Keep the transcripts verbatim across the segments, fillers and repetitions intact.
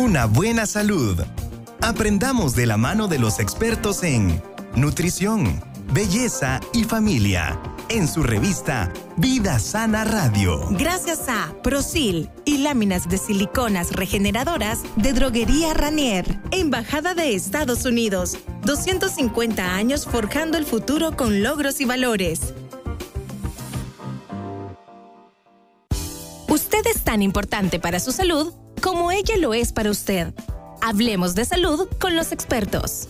una buena salud. Aprendamos de la mano de los expertos en nutrición, belleza y familia, en su revista Vida Sana Radio. Gracias a Prosil y láminas de siliconas regeneradoras de Droguería Ranier, Embajada de Estados Unidos. doscientos cincuenta años forjando el futuro con logros y valores. Usted es tan importante para su salud como ella lo es para usted. Hablemos de salud con los expertos.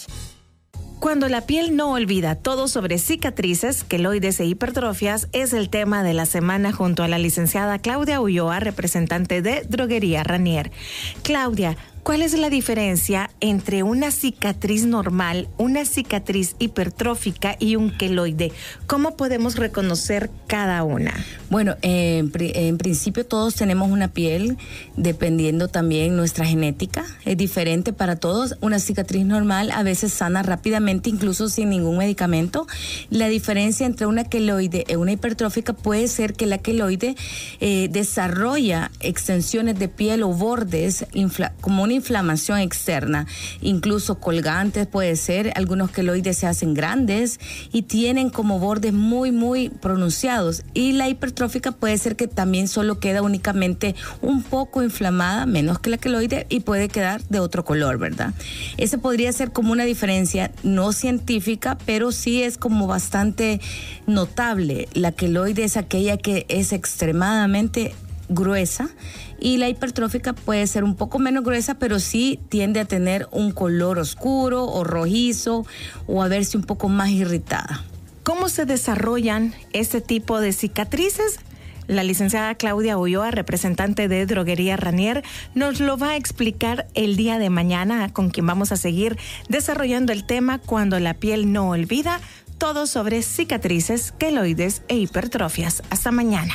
Cuando la piel no olvida todo sobre cicatrices, queloides e hipertrofias es el tema de la semana junto a la licenciada Claudia Ulloa, representante de Droguería Ranier. Claudia, ¿cuál es la diferencia entre una cicatriz normal, una cicatriz hipertrófica y un queloide? ¿Cómo podemos reconocer cada una? Bueno, eh, en, en principio todos tenemos una piel, dependiendo también nuestra genética. Es diferente para todos. Una cicatriz normal a veces sana rápidamente, incluso sin ningún medicamento. La diferencia entre una queloide y una hipertrófica puede ser que la queloide eh, desarrolla extensiones de piel o bordes infla- como una inflamación externa, incluso colgantes puede ser. Algunos queloides se hacen grandes y tienen como bordes muy muy pronunciados, y la hipertrófica puede ser que también solo queda únicamente un poco inflamada, menos que la queloide, y puede quedar de otro color, ¿verdad? Esa podría ser como una diferencia no científica, pero sí es como bastante notable. La queloide es aquella que es extremadamente gruesa, y la hipertrófica puede ser un poco menos gruesa, pero sí tiende a tener un color oscuro o rojizo, o a verse un poco más irritada. ¿Cómo se desarrollan este tipo de cicatrices? La licenciada Claudia Ulloa, representante de Droguería Ranier, nos lo va a explicar el día de mañana, con quien vamos a seguir desarrollando el tema Cuando la piel no olvida, todo sobre cicatrices, queloides e hipertrofias. Hasta mañana.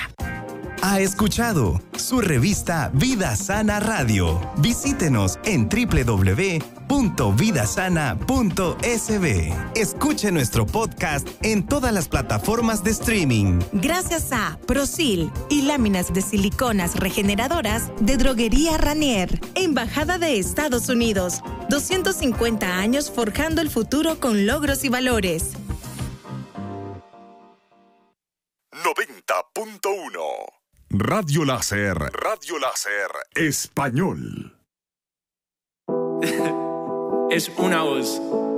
Ha escuchado su revista Vida Sana Radio. Visítenos en doble u doble u doble u punto vida sana punto s b. Escuche nuestro podcast en todas las plataformas de streaming. Gracias a Prosil y láminas de siliconas regeneradoras de Droguería Ranier, Embajada de Estados Unidos. doscientos cincuenta años forjando el futuro con logros y valores. noventa punto uno Radio Láser, Radio Láser Español. Es una voz.